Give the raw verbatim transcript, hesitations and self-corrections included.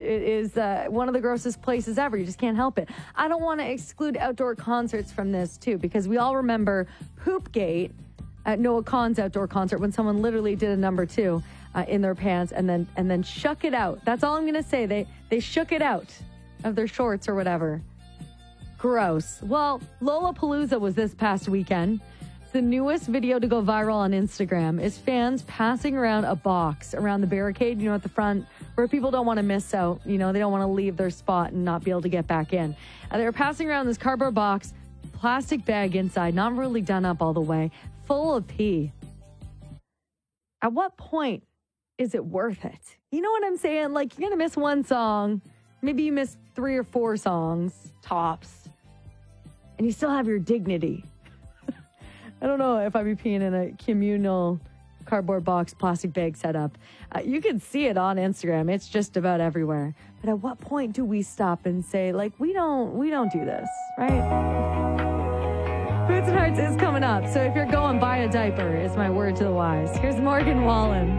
it is uh, one of the grossest places ever. You just can't help it. I don't want to exclude outdoor concerts from this, too, because we all remember Hoopgate at Noah Kahan's outdoor concert when someone literally did a number two uh, in their pants and then and then shook it out. That's all I'm going to say. They, they shook it out of their shorts or whatever. Gross. Well, Lollapalooza was this past weekend. The newest video to go viral on Instagram is fans passing around a box around the barricade, you know, at the front, where people don't want to miss out. You know, they don't want to leave their spot and not be able to get back in. And they were passing around this cardboard box, plastic bag inside, not really done up all the way, full of pee. At what point is it worth it? You know what I'm saying? Like, you're going to miss one song. Maybe you miss three or four songs, tops. And you still have your dignity. I don't know if I'd be peeing in a communal cardboard box plastic bag setup. Uh, you can see it on Instagram. It's just about everywhere. But at what point do we stop and say, like, we don't we don't do this, right? Boots and Hearts is coming up. So if you're going, buy a diaper is my word to the wise. Here's Morgan Wallen.